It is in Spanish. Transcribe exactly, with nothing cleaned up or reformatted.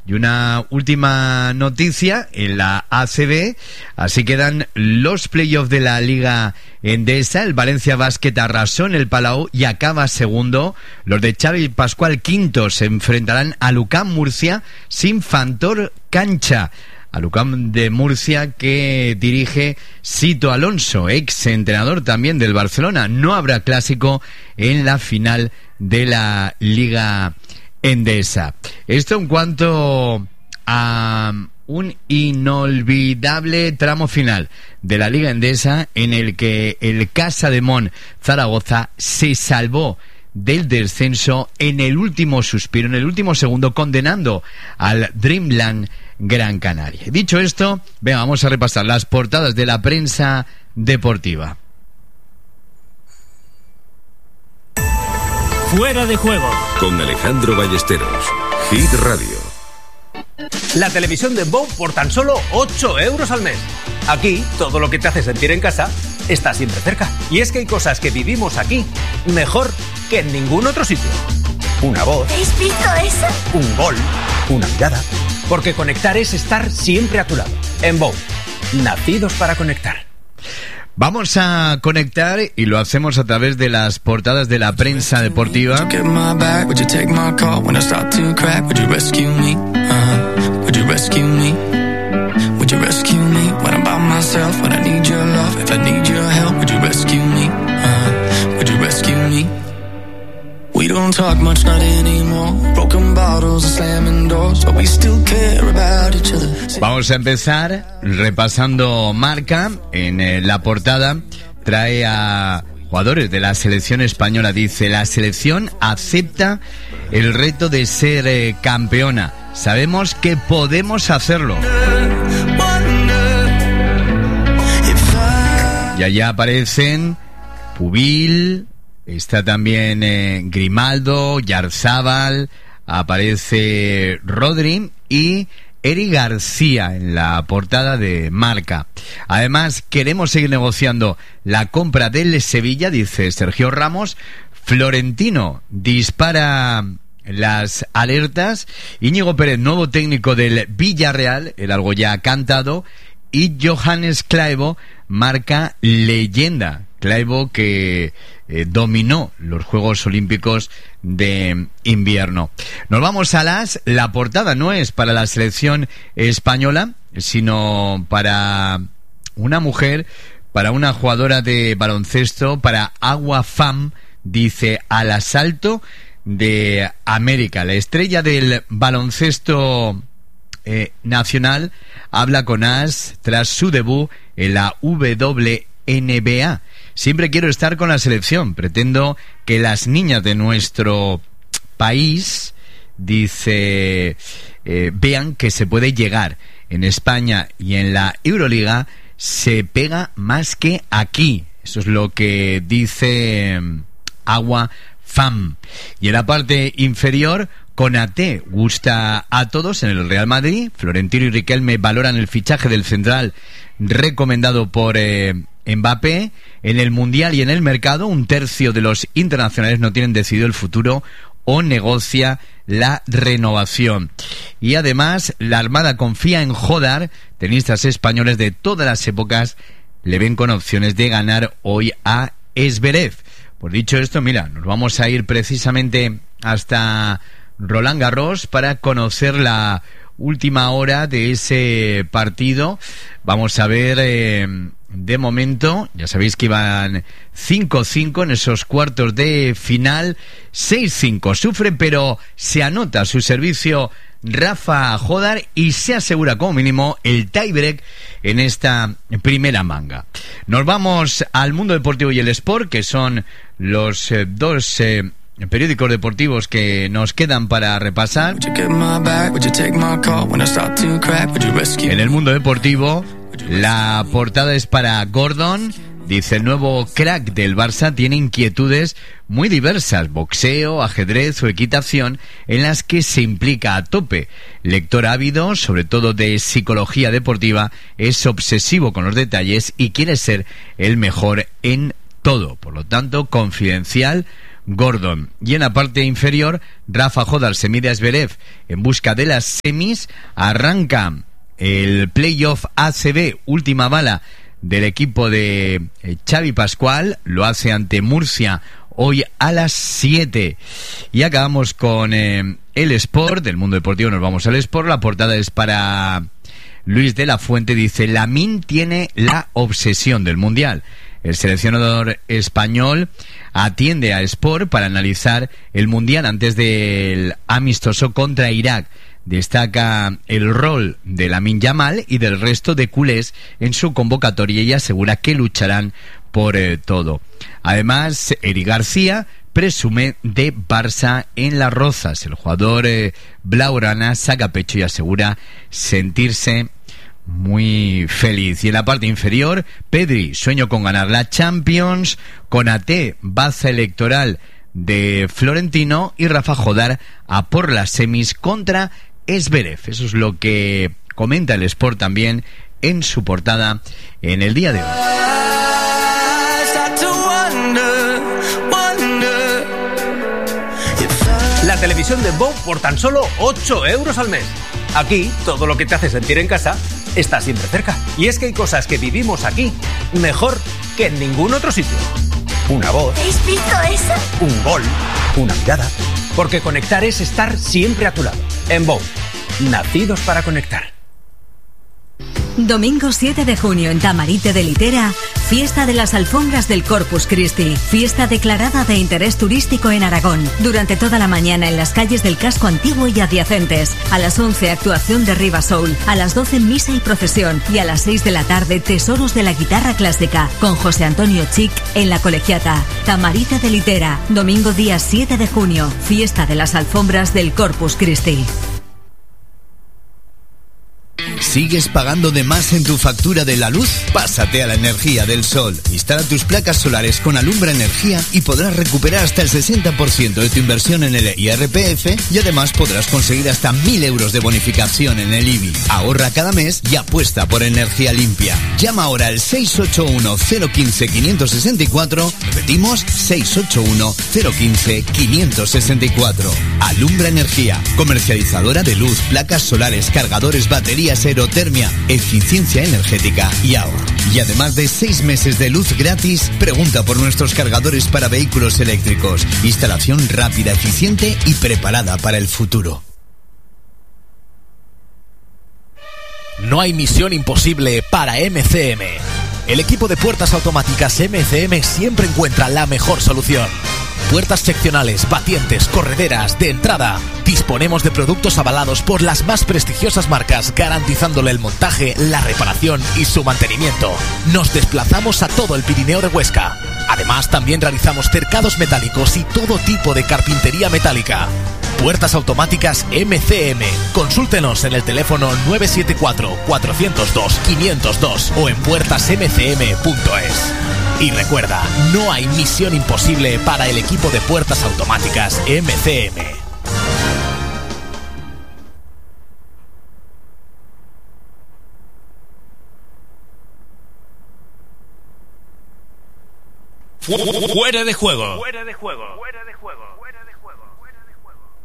Y una última noticia en la A C B, así quedan los playoffs de la Liga Endesa. El Valencia Basket arrasó en el Palau y acaba segundo. Los de Xavi Pascual quinto se enfrentarán a Lucán Murcia sin factor cancha. A Lucán de Murcia que dirige Sito Alonso, ex entrenador también del Barcelona. No habrá clásico en la final de la Liga Endesa. Esto en cuanto a un inolvidable tramo final de la Liga Endesa en el que el Casademón Zaragoza se salvó del descenso en el último suspiro, en el último segundo, condenando al Dreamland Gran Canaria. Dicho esto, venga, vamos a repasar las portadas de la prensa deportiva. Fuera de juego con Alejandro Ballesteros, Hit Radio. La televisión de Bow por tan solo ocho euros al mes. Aquí, todo lo que te hace sentir en casa está siempre cerca. Y es que hay cosas que vivimos aquí mejor que en ningún otro sitio. Una voz. ¿Habéis visto eso? Un gol. Una mirada. Porque conectar es estar siempre a tu lado. En Bow, nacidos para conectar. Vamos a conectar y lo hacemos a través de las portadas de la prensa deportiva. We don't talk much, not anymore. Broken bottles and slamming doors, but we still care about each other. Vamos a empezar repasando Marca. En eh, la portada trae a jugadores de la selección española. Dice: la selección acepta el reto de ser eh, campeona. Sabemos que podemos hacerlo. Y allá aparecen Pubil. Está también eh, Grimaldo, Yarzábal, aparece Rodri y Eric García en la portada de Marca. Además, queremos seguir negociando la compra del Sevilla, dice Sergio Ramos. Florentino dispara las alertas. Íñigo Pérez, nuevo técnico del Villarreal, el algo ya cantado. Y Johannes Claibo marca leyenda. Claibo que eh, dominó los Juegos Olímpicos de invierno. Nos vamos a las... La portada no es para la selección española, sino para una mujer, para una jugadora de baloncesto, para Agua Fam, dice: al asalto de América. La estrella del baloncesto eh, nacional habla con As tras su debut en la W N B A. Siempre quiero estar con la selección. Pretendo que las niñas de nuestro país, dice, eh, vean que se puede llegar. En España y en la Euroliga se pega más que aquí. Eso es lo que dice eh, Agua Fam. Y en la parte inferior, Konaté gusta a todos en el Real Madrid. Florentino y Riquelme valoran el fichaje del central recomendado por eh, Mbappé. En el Mundial y en el mercado, un tercio de los internacionales no tienen decidido el futuro o negocia la renovación. Y además, la Armada confía en Jodar. Tenistas españoles de todas las épocas le ven con opciones de ganar hoy a Zverev. Por dicho esto, mira, nos vamos a ir precisamente hasta Roland Garros para conocer la última hora de ese partido. Vamos a ver, eh, de momento, ya sabéis que iban cinco cinco en esos cuartos de final. seis cinco sufre, pero se anota su servicio Rafa Jodar y se asegura como mínimo el tiebreak en esta primera manga. Nos vamos al mundo deportivo y el sport, que son los eh, dos eh, periódicos deportivos que nos quedan para repasar. En el mundo deportivo, la portada es para Gordon. Dice: el nuevo crack del Barça tiene inquietudes muy diversas, boxeo, ajedrez o equitación, en las que se implica a tope. Lector ávido, sobre todo de psicología deportiva, es obsesivo con los detalles y quiere ser el mejor en todo. Por lo tanto, confidencial, Gordon. Y en la parte inferior, Rafa Jodar se mide a Zverev en busca de las semis. Arranca el playoff A C B, última bala del equipo de Xavi Pascual. Lo hace ante Murcia hoy a las siete. Y acabamos con eh, el Sport. Del mundo deportivo nos vamos al Sport. La portada es para Luis de la Fuente. Dice: Lamine tiene la obsesión del Mundial. El seleccionador español atiende a Sport para analizar el Mundial antes del amistoso contra Irak. Destaca el rol de Lamine Yamal y del resto de culés en su convocatoria y asegura que lucharán por eh, todo. Además, Eric García presume de Barça en las Rozas. El jugador eh, blaugrana saca pecho y asegura sentirse muy feliz. Y en la parte inferior, Pedri, sueño con ganar la Champions. Konaté, baza electoral de Florentino. Y Rafa Jodar a por las semis contra Zverev. Eso es lo que comenta el Sport también en su portada en el día de hoy. La televisión de Bow por tan solo ocho euros al mes. Aquí, todo lo que te hace sentir en casa está siempre cerca. Y es que hay cosas que vivimos aquí mejor que en ningún otro sitio. Una voz. ¿Habéis visto eso? Un gol. Una mirada. Porque conectar es estar siempre a tu lado. En Bow, nacidos para conectar. Domingo siete de junio en Tamarite de Litera, fiesta de las alfombras del Corpus Christi, fiesta declarada de interés turístico en Aragón. Durante toda la mañana en las calles del casco antiguo y adyacentes. A las once actuación de Riva Soul, a las doce misa y procesión y a las seis de la tarde tesoros de la guitarra clásica con José Antonio Chic en La Colegiata. Tamarite de Litera, domingo día siete de junio, fiesta de las alfombras del Corpus Christi. ¿Sigues pagando de más en tu factura de la luz? Pásate a la energía del sol. Instala tus placas solares con Alumbra Energía y podrás recuperar hasta el sesenta por ciento de tu inversión en el I R P F y además podrás conseguir hasta mil euros de bonificación en el I B I. Ahorra cada mes y apuesta por energía limpia. Llama ahora al seis ocho uno cero uno cinco cinco seis cuatro. Repetimos, seis ocho uno cero uno cinco cinco seis cuatro. Alumbra Energía, comercializadora de luz, placas solares, cargadores, baterías, aerotermia, eficiencia energética y ahorro. Y además de seis meses de luz gratis, pregunta por nuestros cargadores para vehículos eléctricos. Instalación rápida, eficiente y preparada para el futuro. No hay misión imposible para M C M. El equipo de puertas automáticas M C M siempre encuentra la mejor solución. Puertas seccionales, batientes, correderas, de entrada. Disponemos de productos avalados por las más prestigiosas marcas, garantizándole el montaje, la reparación y su mantenimiento. Nos desplazamos a todo el Pirineo de Huesca. Además, también realizamos cercados metálicos y todo tipo de carpintería metálica. Puertas automáticas M C M. Consúltenos en el teléfono nueve siete cuatro, cuatro cero dos, cinco cero dos o en puertas m c m punto es. Y recuerda, no hay misión imposible para el equipo de puertas automáticas M C M. Fuera de juego. Fuera de juego. Fuera de juego. Fuera de juego.